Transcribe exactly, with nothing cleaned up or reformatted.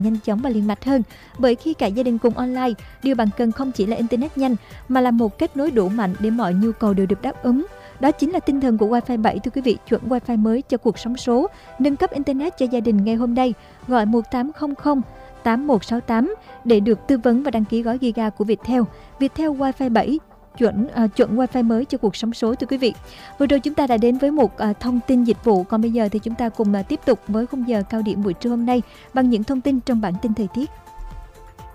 nhanh chóng và liền mạch hơn. Bởi khi cả gia đình cùng online, điều bạn cần không chỉ là internet nhanh mà là một kết nối đủ mạnh để mọi nhu cầu đều được đáp ứng. Đó chính là tinh thần của Wi-Fi bảy thưa quý vị, chuẩn Wi-Fi mới cho cuộc sống số, nâng cấp internet cho gia đình ngay hôm nay. Gọi một tám không không tám một sáu tám để được tư vấn và đăng ký gói giga của Viettel. Viettel Wi-Fi bảy chuẩn uh, chuẩn Wi-Fi mới cho cuộc sống số thưa quý vị. Vừa rồi chúng ta đã đến với một uh, thông tin dịch vụ, còn bây giờ thì chúng ta cùng uh, tiếp tục với khung giờ cao điểm buổi trưa hôm nay bằng những thông tin trong bản tin thời tiết.